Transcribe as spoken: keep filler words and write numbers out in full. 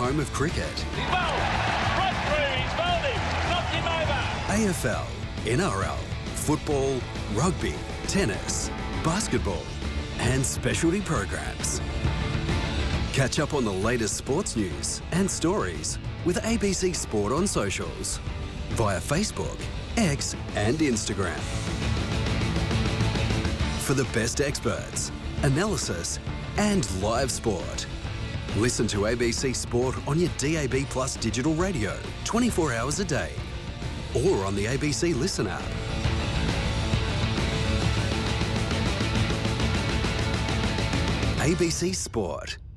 home of cricket. He's bowled. Right through. He's bowled him. Knocked him over. A F L, N R L, football, rugby, tennis, basketball, and specialty programs. Catch up on the latest sports news and stories with A B C Sport on socials via Facebook, X, and Instagram. For the best experts, analysis, and live sport. Listen to A B C Sport on your D A B Plus digital radio twenty-four hours a day or on the A B C Listen app. A B C Sport.